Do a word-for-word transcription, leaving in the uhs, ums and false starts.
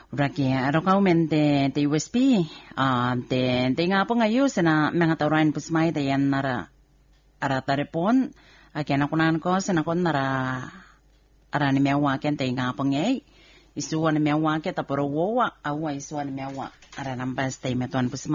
Uraki aro kaumen te te U S B ah te te nga po ngayon sana mga tauran po smay te yan nara ara tarepon akin ako nan ko sana kon nara ara ni mewa ken te nga po ngay isuwa ni mewa ke taporo wowa awa isuwa ni mewa ara nambas te metuan po